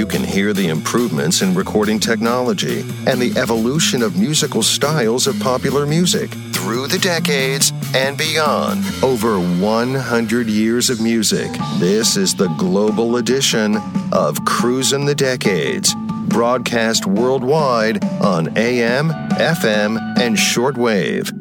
can hear the improvements in recording technology and the evolution of musical styles of popular music through the decades and beyond. Over 100 years of music. This is the global edition of Cruisin' the Decades, broadcast worldwide on AM, FM, and shortwave.